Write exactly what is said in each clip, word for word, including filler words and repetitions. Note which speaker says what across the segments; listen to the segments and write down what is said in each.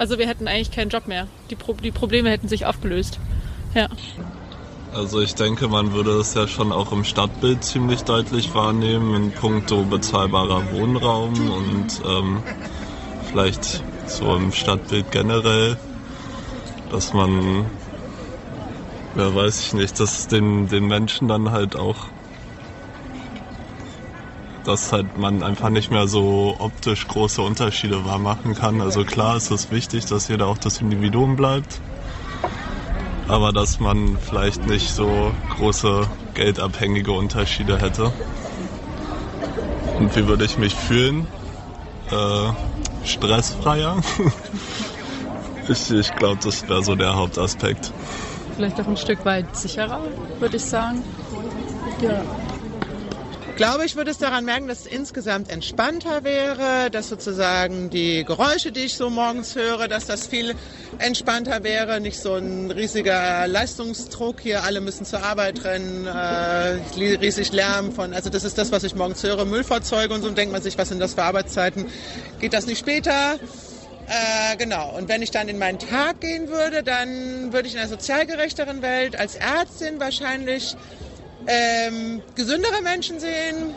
Speaker 1: Also wir hätten eigentlich keinen Job mehr. Die, Pro- die Probleme hätten sich aufgelöst. Ja.
Speaker 2: Also ich denke, man würde es ja schon auch im Stadtbild ziemlich deutlich wahrnehmen in puncto bezahlbarer Wohnraum und ähm, vielleicht so im Stadtbild generell, dass man, ja weiß ich nicht, dass den, den Menschen dann halt auch, dass halt man einfach nicht mehr so optisch große Unterschiede wahrmachen kann. Also klar ist es wichtig, dass jeder auch das Individuum bleibt, aber dass man vielleicht nicht so große geldabhängige Unterschiede hätte. Und wie würde ich mich fühlen? Äh, stressfreier? ich ich glaube, das wäre so der Hauptaspekt.
Speaker 1: Vielleicht auch ein Stück weit sicherer, würde ich sagen. Ja.
Speaker 3: Ich glaube, ich würde es daran merken, dass es insgesamt entspannter wäre, dass sozusagen die Geräusche, die ich so morgens höre, dass das viel entspannter wäre, nicht so ein riesiger Leistungsdruck hier, alle müssen zur Arbeit rennen, äh, riesig Lärm von, also das ist das, was ich morgens höre, Müllfahrzeuge und so, und denkt man sich, was sind das für Arbeitszeiten, geht das nicht später? Äh, genau, und wenn ich dann in meinen Tag gehen würde, dann würde ich in einer sozial gerechteren Welt als Ärztin wahrscheinlich Ähm, gesündere Menschen sehen,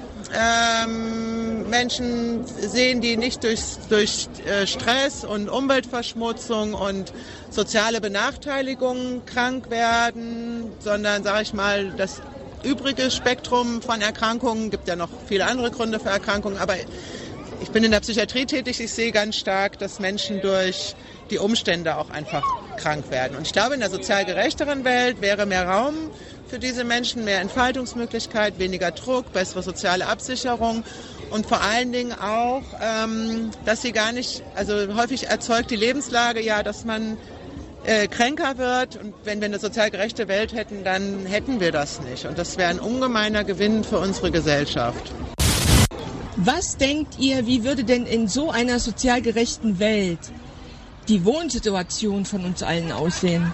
Speaker 3: ähm, Menschen sehen, die nicht durch, durch äh, Stress und Umweltverschmutzung und soziale Benachteiligung krank werden, sondern, sage ich mal, das übrige Spektrum von Erkrankungen, gibt ja noch viele andere Gründe für Erkrankungen, aber ich bin in der Psychiatrie tätig, ich sehe ganz stark, dass Menschen durch die Umstände auch einfach krank werden. Und ich glaube, in der sozial gerechteren Welt wäre mehr Raum für diese Menschen, mehr Entfaltungsmöglichkeit, weniger Druck, bessere soziale Absicherung und vor allen Dingen auch, ähm, dass sie gar nicht, also häufig erzeugt die Lebenslage ja, dass man äh, kränker wird, und wenn wir eine sozial gerechte Welt hätten, dann hätten wir das nicht, und das wäre ein ungemeiner Gewinn für unsere Gesellschaft.
Speaker 4: Was denkt ihr, wie würde denn in so einer sozial gerechten Welt die Wohnsituation von uns allen aussehen?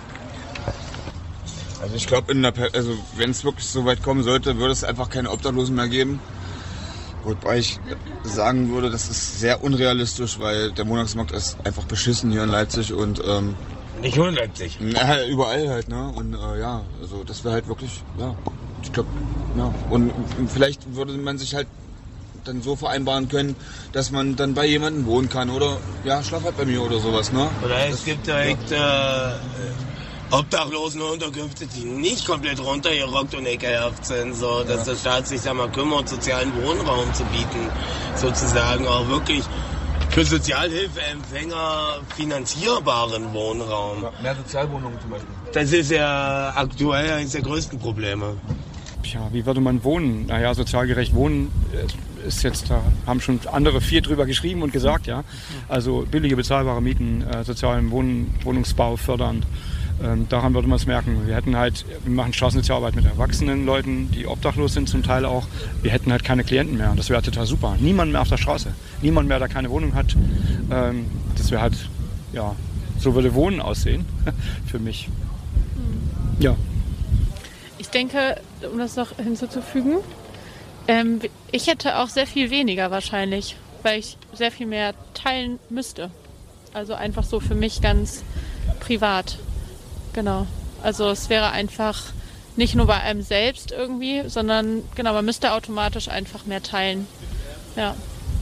Speaker 5: Also ich glaube, also wenn es wirklich so weit kommen sollte, würde es einfach keine Obdachlosen mehr geben. Wobei ich sagen würde, das ist sehr unrealistisch, weil der Wohnungsmarkt ist einfach beschissen hier in Leipzig und ähm,
Speaker 6: nicht nur in Leipzig.
Speaker 5: Ja, überall halt, ne? Und äh, ja, also das wäre halt wirklich, ja, ich glaube, ja. Und, und vielleicht würde man sich halt dann so vereinbaren können, dass man dann bei jemandem wohnen kann oder ja, schlaf halt bei mir oder sowas, ne?
Speaker 6: Oder es
Speaker 5: das,
Speaker 6: gibt direkt ja. äh, Obdachlosenunterkünfte, die nicht komplett runtergerockt und ekelhaft sind, so dass ja. der Staat sich da mal kümmert, sozialen Wohnraum zu bieten, sozusagen auch wirklich für Sozialhilfeempfänger finanzierbaren Wohnraum.
Speaker 5: Ja, mehr Sozialwohnungen zum Beispiel.
Speaker 6: Das ist ja aktuell eines der größten Probleme.
Speaker 7: Ja, wie würde man wohnen? Naja, sozial gerecht wohnen ist jetzt, da haben schon andere vier drüber geschrieben und gesagt, ja. Also billige, bezahlbare Mieten, äh, sozialen Wohn- Wohnungsbau fördernd. Ähm, daran würde man es merken. Wir hätten halt, wir machen Straßensozialarbeit mit erwachsenen Leuten, die obdachlos sind zum Teil auch. Wir hätten halt keine Klienten mehr. Das wäre total super. Niemand mehr auf der Straße. Niemand mehr, der keine Wohnung hat. Ähm, das wäre halt, ja, so würde Wohnen aussehen für mich. Ja.
Speaker 1: Ich denke, um das noch hinzuzufügen, ähm, ich hätte auch sehr viel weniger wahrscheinlich, weil ich sehr viel mehr teilen müsste. Also einfach so für mich ganz privat. Genau. Also es wäre einfach nicht nur bei einem selbst irgendwie, sondern genau, man müsste automatisch einfach mehr teilen. Ja.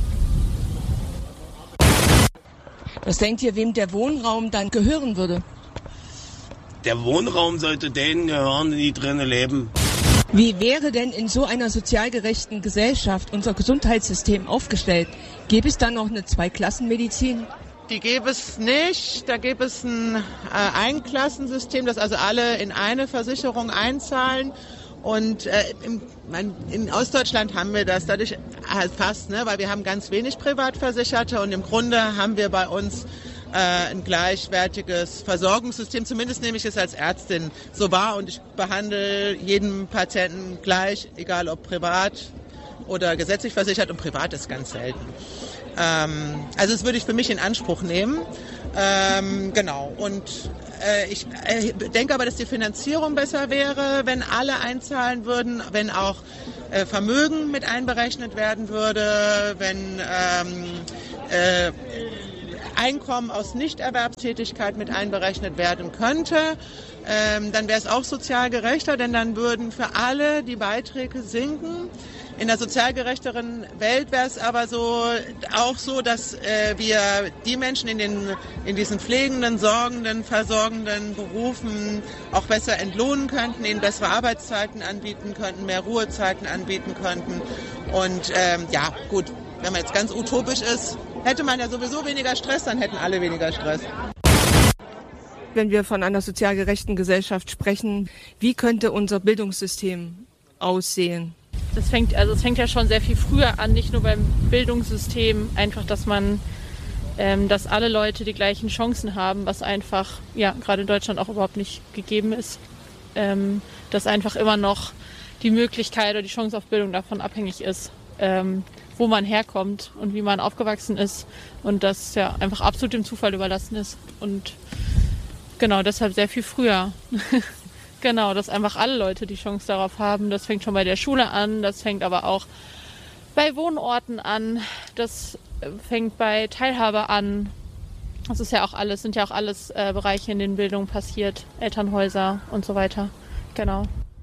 Speaker 4: Was denkt ihr, wem der Wohnraum dann gehören würde?
Speaker 6: Der Wohnraum sollte denen gehören, die drinnen leben.
Speaker 4: Wie wäre denn in so einer sozial gerechten Gesellschaft unser Gesundheitssystem aufgestellt? Gäbe es da noch eine Zweiklassenmedizin?
Speaker 3: Die gäbe es nicht. Da gäbe es ein äh, Einklassensystem, dass also alle in eine Versicherung einzahlen. Und äh, im, man, in Ostdeutschland haben wir das dadurch halt fast, ne, weil wir haben ganz wenig Privatversicherte, und im Grunde haben wir bei uns äh, ein gleichwertiges Versorgungssystem. Zumindest nehme ich es als Ärztin so wahr, und ich behandle jeden Patienten gleich, egal ob privat oder gesetzlich versichert, und privat ist ganz selten. Ähm, also das würde ich für mich in Anspruch nehmen. Ähm, genau. Und äh, ich äh, denke aber, dass die Finanzierung besser wäre, wenn alle einzahlen würden, wenn auch äh, Vermögen mit einberechnet werden würde, wenn ähm, äh, Einkommen aus Nichterwerbstätigkeit mit einberechnet werden könnte, ähm, dann wäre es auch sozial gerechter, denn dann würden für alle die Beiträge sinken. In der sozial gerechteren Welt wäre es aber so auch so, dass äh, wir die Menschen in, den, in diesen pflegenden, sorgenden, versorgenden Berufen auch besser entlohnen könnten, ihnen bessere Arbeitszeiten anbieten könnten, mehr Ruhezeiten anbieten könnten. Und ähm, ja, gut, wenn man jetzt ganz utopisch ist, hätte man ja sowieso weniger Stress, dann hätten alle weniger Stress.
Speaker 4: Wenn wir von einer sozial gerechten Gesellschaft sprechen, wie könnte unser Bildungssystem aussehen?
Speaker 1: Das fängt, also es fängt ja schon sehr viel früher an, nicht nur beim Bildungssystem, einfach, dass man, ähm, dass alle Leute die gleichen Chancen haben, was einfach, ja, gerade in Deutschland auch überhaupt nicht gegeben ist, ähm, dass einfach immer noch die Möglichkeit oder die Chance auf Bildung davon abhängig ist, ähm, wo man herkommt und wie man aufgewachsen ist und das ja einfach absolut dem Zufall überlassen ist und genau deshalb sehr viel früher. Genau, dass einfach alle Leute die Chance darauf haben. Das fängt schon bei der Schule an, das fängt aber auch bei Wohnorten an, das fängt bei Teilhabe an. Das ist ja auch alles, sind ja auch alles äh, Bereiche, in denen Bildung passiert, Elternhäuser und so weiter. Genau.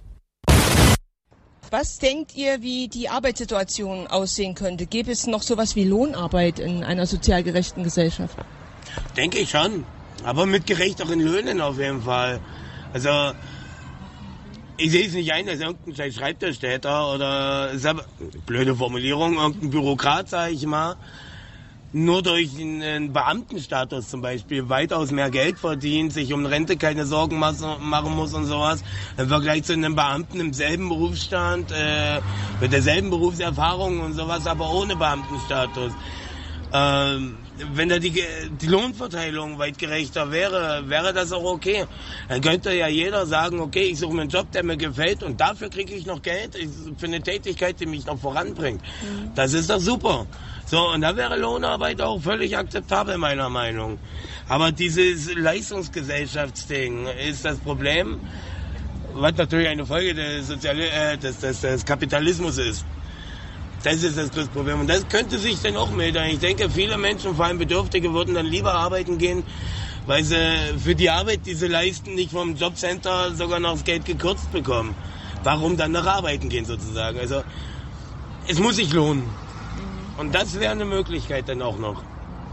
Speaker 4: Was denkt ihr, wie die Arbeitssituation aussehen könnte? Gäbe es noch sowas wie Lohnarbeit in einer sozial gerechten Gesellschaft?
Speaker 6: Denke ich schon, aber mit gerechteren Löhnen auf jeden Fall. Also ich sehe es nicht ein, dass irgendein Schreibtischtäter oder, blöde Formulierung, irgendein Bürokrat, sage ich mal, nur durch einen Beamtenstatus zum Beispiel weitaus mehr Geld verdient, sich um Rente keine Sorgen machen muss und sowas, im Vergleich zu einem Beamten im selben Berufsstand, äh, mit derselben Berufserfahrung und sowas, aber ohne Beamtenstatus. Ähm, wenn da die, die Lohnverteilung weit gerechter wäre, wäre das auch okay. Dann könnte ja jeder sagen, okay, ich suche mir einen Job, der mir gefällt und dafür kriege ich noch Geld für eine Tätigkeit, die mich noch voranbringt. Mhm. Das ist doch super. So, und da wäre Lohnarbeit auch völlig akzeptabel, meiner Meinung. Aber dieses Leistungsgesellschaftsding ist das Problem, was natürlich eine Folge des, Sozial äh, des, des, des Kapitalismus ist. Das ist das größte Problem. Und das könnte sich dann auch mildern. Ich denke, viele Menschen, vor allem Bedürftige, würden dann lieber arbeiten gehen, weil sie für die Arbeit, die sie leisten, nicht vom Jobcenter sogar noch das Geld gekürzt bekommen. Warum dann nach arbeiten gehen sozusagen? Also es muss sich lohnen. Und das wäre eine Möglichkeit dann auch noch.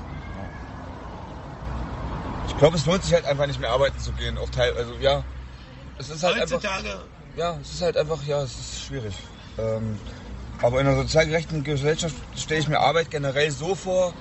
Speaker 5: Ich glaube, es lohnt sich halt einfach nicht mehr arbeiten zu gehen. Auch teil, also ja, es ist halt
Speaker 6: Heutzutage.
Speaker 5: einfach. Ja, es ist halt einfach, ja, es ist schwierig. Ähm, aber in einer sozial gerechten Gesellschaft stelle ich mir Arbeit generell so vor.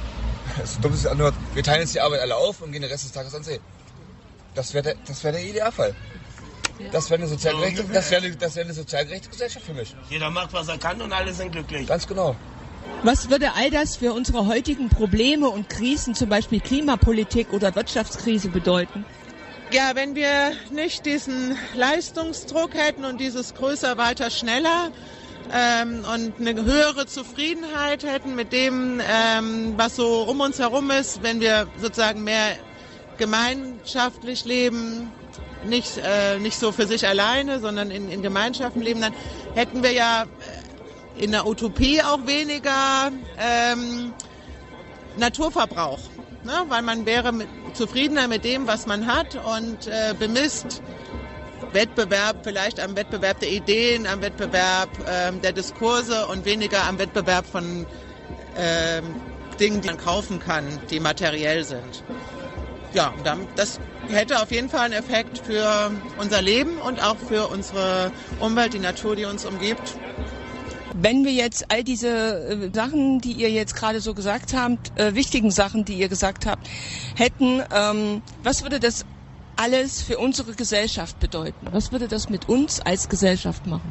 Speaker 5: Es ist dumm, es ist nur, wir teilen jetzt die Arbeit alle auf und gehen den Rest des Tages ans See. Das wäre der, das wär der Idealfall. Das wäre eine sozial gerechte, das wäre eine, das wär eine sozial gerechte Gesellschaft für mich.
Speaker 6: Jeder macht, was er kann und alle sind glücklich.
Speaker 5: Ganz genau.
Speaker 4: Was würde all das für unsere heutigen Probleme und Krisen, zum Beispiel Klimapolitik oder Wirtschaftskrise, bedeuten?
Speaker 3: Ja, wenn wir nicht diesen Leistungsdruck hätten und dieses größer, weiter, schneller ähm, und eine höhere Zufriedenheit hätten mit dem, ähm, was so um uns herum ist, wenn wir sozusagen mehr gemeinschaftlich leben, nicht, äh, nicht so für sich alleine, sondern in, in Gemeinschaften leben, dann hätten wir ja in der Utopie auch weniger ähm, Naturverbrauch, ne? Weil man wäre mit, zufriedener mit dem, was man hat und äh, bemisst Wettbewerb vielleicht am Wettbewerb der Ideen, am Wettbewerb ähm, der Diskurse und weniger am Wettbewerb von ähm, Dingen, die man kaufen kann, die materiell sind. Ja, das hätte auf jeden Fall einen Effekt für unser Leben und auch für unsere Umwelt, die Natur, die uns umgibt.
Speaker 4: Wenn wir jetzt all diese äh, Sachen, die ihr jetzt gerade so gesagt habt, äh, wichtigen Sachen, die ihr gesagt habt, hätten, ähm, was würde das alles für unsere Gesellschaft bedeuten? Was würde das mit uns als Gesellschaft machen?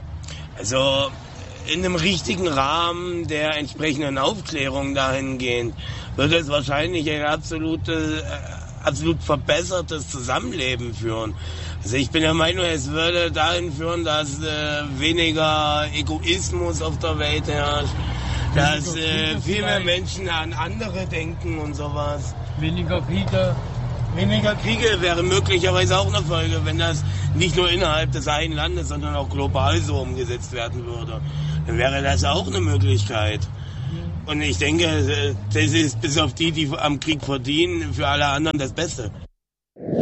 Speaker 6: Also in einem richtigen Rahmen der entsprechenden Aufklärung dahingehend würde es wahrscheinlich ein absolute, äh, absolut verbessertes Zusammenleben führen. Also ich bin der Meinung, es würde dahin führen, dass äh, weniger Egoismus auf der Welt herrscht, dass äh, viel mehr Menschen an andere denken und sowas.
Speaker 8: Weniger Kriege.
Speaker 6: Weniger Kriege wäre möglicherweise auch eine Folge, wenn das nicht nur innerhalb des einen Landes, sondern auch global so umgesetzt werden würde. Dann wäre das auch eine Möglichkeit. Und ich denke, das ist bis auf die, die am Krieg verdienen, für alle anderen das Beste.